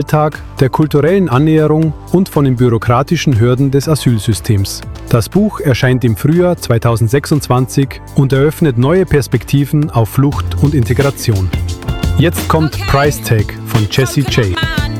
Alltag, der kulturellen Annäherung und von den bürokratischen Hürden des Asylsystems. Das Buch erscheint im Frühjahr 2026 und eröffnet neue Perspektiven auf Flucht und Integration. Jetzt kommt Price Tag von Jessie J.